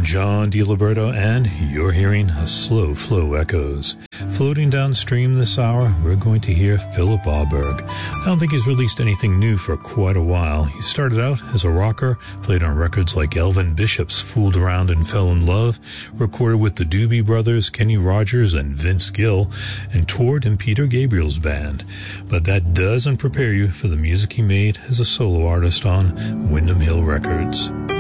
John DiLiberto, and you're hearing Slow Flow Echoes. Floating downstream this hour, we're going to hear Philip Auberg. I don't think he's released anything new for quite a while. He started out as a rocker, played on records like Elvin Bishop's Fooled Around and Fell in Love, recorded with the Doobie Brothers, Kenny Rogers, and Vince Gill, and toured in Peter Gabriel's band. But that doesn't prepare you for the music he made as a solo artist on Windham Hill Records.